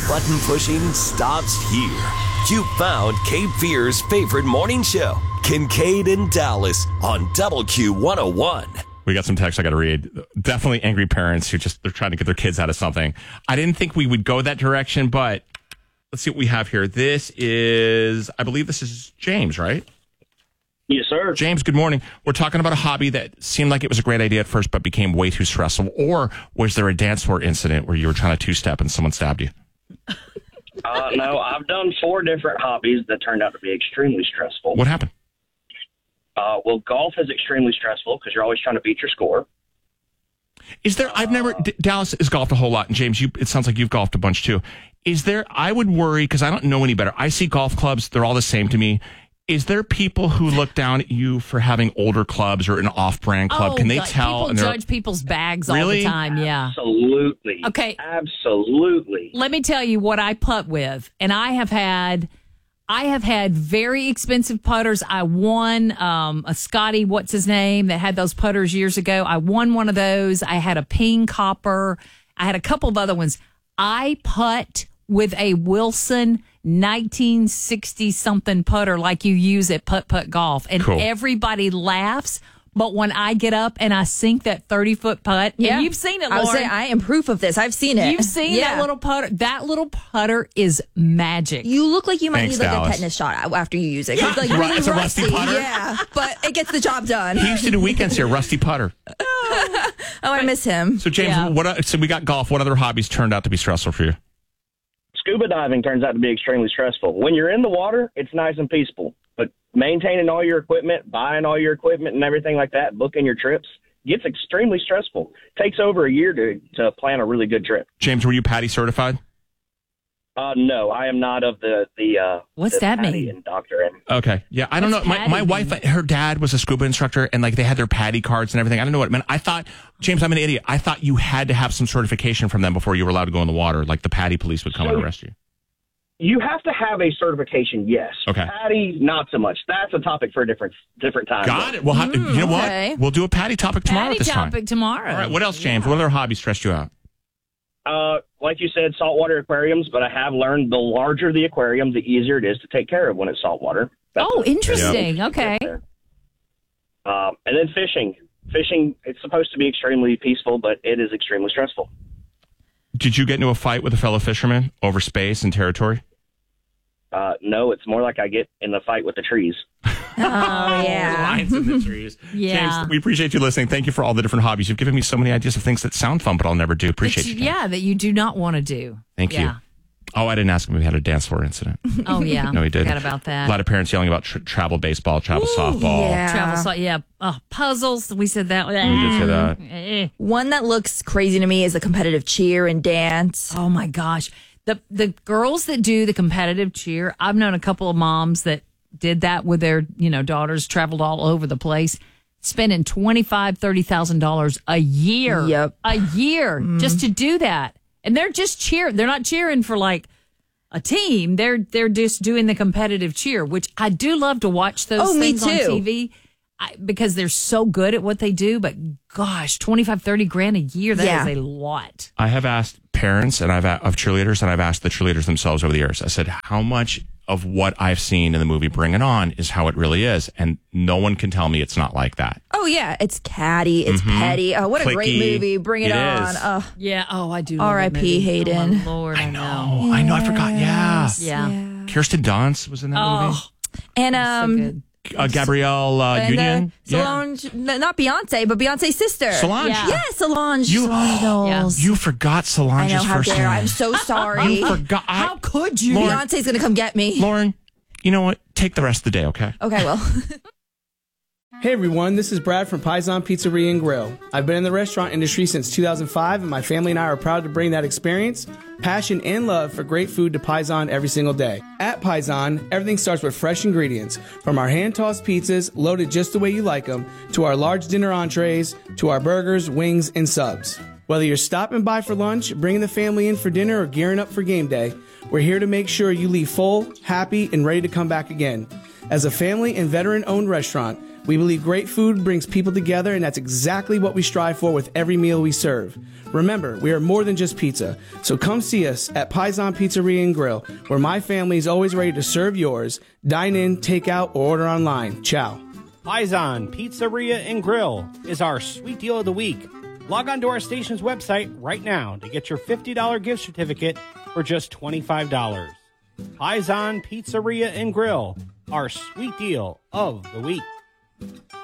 button pushing stops here. You found Cape Fear's favorite morning show, Kincaid and Dallas on WQ101. We got some text I got to read. Definitely angry parents who they're trying to get their kids out of something. I didn't think we would go that direction, but let's see what we have here. I believe this is James, right? Yes, sir. James, good morning. We're talking about a hobby that seemed like it was a great idea at first, but became way too stressful. Or was there a dance floor incident where you were trying to two-step and someone stabbed you? No, I've done 4 different hobbies that turned out to be extremely stressful. What happened? Well, golf is extremely stressful because you're always trying to beat your score. Is there, Dallas has golfed a whole lot, and James, it sounds like you've golfed a bunch too. I would worry, because I don't know any better. I see golf clubs, they're all the same to me. Is there people who look down at you for having older clubs or an off-brand club? Can they tell? People judge people's bags all the time, yeah. Absolutely. Okay. Absolutely. Let me tell you what I putt with, and I have had very expensive putters. I won a Scotty, what's his name, that had those putters years ago. I won one of those. I had a ping copper. I had a couple of other ones. I putt with a Wilson 1960-something putter like you use at Putt Golf. And Everybody laughs. But when I get up and I sink that 30-foot putt, and you've seen it, Lauren. I would say I am proof of this. I've seen it. You've seen that little putter. That little putter is magic. You look like you might need Dallas. a tetanus shot after you use it. Yeah. It's like really It's a rusty putter? Yeah, but it gets the job done. He used to do weekends here, rusty putter. Oh, I miss him. So, James, so we got golf. What other hobbies turned out to be stressful for you? Scuba diving turns out to be extremely stressful. When you're in the water, it's nice and peaceful. But maintaining all your equipment, buying all your equipment and everything like that, booking your trips, gets extremely stressful. Takes over a year to plan a really good trip. James, were you PADI certified? No, I am not of the What's that PADI mean? and Doctor M. Okay. Yeah, I don't know. My wife, her dad was a scuba instructor, and they had their PADI cards and everything. I don't know what it meant. I thought, James, I'm an idiot. I thought you had to have some certification from them before you were allowed to go in the water. Like the PADI police would come and arrest you. You have to have a certification, yes. Okay. PADI, not so much. That's a topic for a different time. Got it. Well, you know what? We'll do a PADI topic tomorrow. PADI topic tomorrow. All right. What else, James? What other hobbies stressed you out? Like you said, saltwater aquariums, but I have learned the larger the aquarium, the easier it is to take care of when it's saltwater. Interesting. Okay. And then fishing. Fishing, it's supposed to be extremely peaceful, but it is extremely stressful. Did you get into a fight with a fellow fisherman over space and territory? No, it's more like I get in the fight with the trees. Oh, yeah. Lines in the trees. Yeah. James, we appreciate you listening. Thank you for all the different hobbies. You've given me so many ideas of things that sound fun, but I'll never do. Appreciate you. Yeah, that you do not want to do. Thank you. Oh, I didn't ask him if he had a dance floor incident. Oh, yeah. No, he didn't. Forgot about that. A lot of parents yelling about travel baseball, travel softball. Yeah. Puzzles. We said that. We did say that. One that looks crazy to me is the competitive cheer and dance. Oh, my gosh. The girls that do the competitive cheer, I've known a couple of moms that did that with their, daughters, traveled all over the place, spending $25,000, $30,000 a year. Yep. A year just to do that. And they're just cheering. They're not cheering for like a team. They're just doing the competitive cheer, which I do love to watch those things on TV because they're so good at what they do. But gosh, $25,000-$30,000 a year, that is a lot. I have asked parents of cheerleaders, and I've asked the cheerleaders themselves over the years. I said, how much of what I've seen in the movie Bring It On is how it really is? And no one can tell me it's not like that. Oh, yeah. It's catty. It's petty. Oh, what a great movie. Bring It On. Oh. Yeah. Oh, I do love R.I.P. Hayden. Oh, Lord, I know. I forgot. Yeah. Kirsten Dunst was in that movie. And Gabrielle Union. Solange, not Beyonce, but Beyonce's sister. Solange. Yeah, Solange. Solange Knowles. You forgot Solange's first name. I'm so sorry. You forgot. How could you? Lauren, Beyonce's going to come get me. Lauren, you know what? Take the rest of the day, okay? Okay, well. Hey everyone, this is Brad from Paisan Pizzeria and Grill. I've been in the restaurant industry since 2005, and my family and I are proud to bring that experience, passion, and love for great food to Paisan every single day. At Paisan, everything starts with fresh ingredients, from our hand-tossed pizzas, loaded just the way you like them, to our large dinner entrees, to our burgers, wings, and subs. Whether you're stopping by for lunch, bringing the family in for dinner, or gearing up for game day, we're here to make sure you leave full, happy, and ready to come back again. As a family and veteran-owned restaurant, We believe great food brings people together, and that's exactly what we strive for with every meal we serve. Remember, we are more than just pizza, so come see us at Paisan Pizzeria and Grill, where my family is always ready to serve yours. Dine in, take out, or order online. Ciao. Paisan Pizzeria and Grill is our sweet deal of the week. Log on to our station's website right now to get your $50 gift certificate for just $25. Paisan Pizzeria and Grill, our sweet deal of the week.